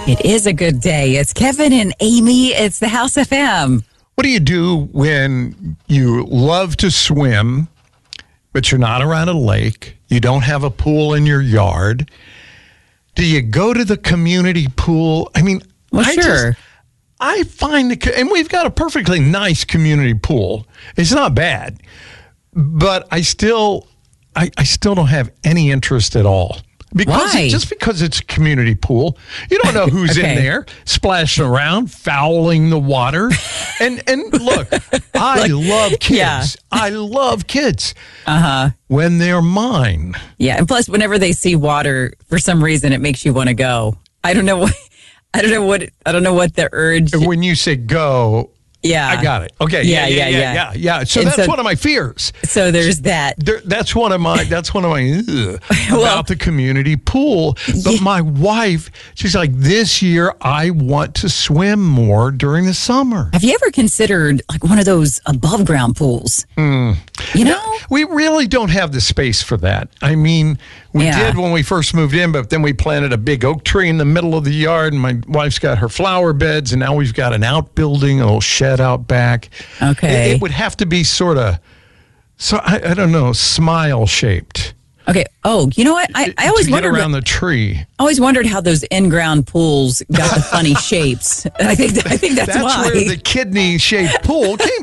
It is a good day. It's Kevin and Amy. It's the House FM. What do you do when you love to swim, but you're not around a lake? You don't have a pool in your yard. Do you go to the community pool? I mean, I find and we've got a perfectly nice community pool. It's not bad, but I still don't have any interest at all. Just because it's a community pool, you don't know who's in there splashing around, fouling the water. And look, I love kids. Yeah. I love kids. When they're mine. Yeah, and plus, whenever they see water, for some reason, it makes you want to go. I don't know what the urge. When you say go. Yeah. I got it. Okay. Yeah. So that's one of my fears. So there's that. That's one of my about the community pool. But my wife, she's like, this year I want to swim more during the summer. Have you ever considered like one of those above ground pools? You know? We really don't have the space for that. I mean, we did when we first moved in, but then we planted a big oak tree in the middle of the yard, and my wife's got her flower beds, and now we've got an outbuilding, a little shed out back. Okay. It would have to be sort of, I don't know, smile shaped. Okay. Oh, you know what? I always wondered around the tree. I always wondered how those in-ground pools got the funny shapes. I think that's why. That's where the kidney-shaped pool came